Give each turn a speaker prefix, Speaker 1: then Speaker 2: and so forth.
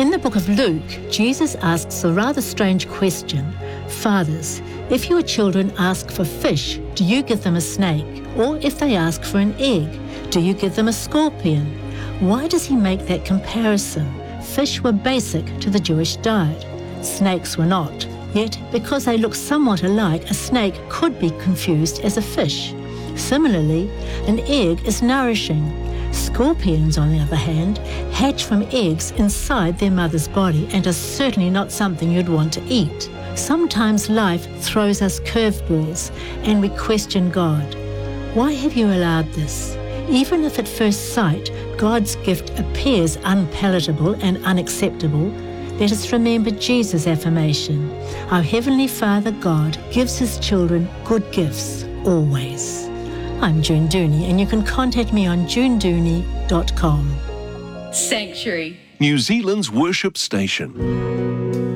Speaker 1: In the book of Luke, Jesus asks a rather strange question. Fathers, if your children ask for fish, do you give them a snake? Or if they ask for an egg, do you give them a scorpion? Why does he make that comparison? Fish were basic to the Jewish diet. Snakes were not. Yet, because they look somewhat alike, a snake could be confused as a fish. Similarly, an egg is nourishing. Scorpions, on the other hand, hatch from eggs inside their mother's body and are certainly not something you'd want to eat. Sometimes life throws us curveballs and we question God. Why have you allowed this? Even if at first sight God's gift appears unpalatable and unacceptable, let us remember Jesus' affirmation. Our Heavenly Father God gives His children good gifts, always. I'm June Dooney, and you can contact me on junedooney.com.
Speaker 2: Sanctuary,
Speaker 3: New Zealand's worship station.